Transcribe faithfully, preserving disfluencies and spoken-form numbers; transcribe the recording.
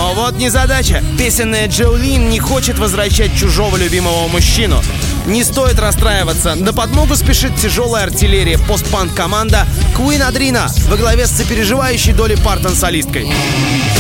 Но вот незадача. Песенная Джоулин не хочет возвращать чужого любимого мужчину. Не стоит расстраиваться. На подмогу спешит тяжелая артиллерия постпанк-команда Queen Adrena во главе с сопереживающей Долли Партон солисткой.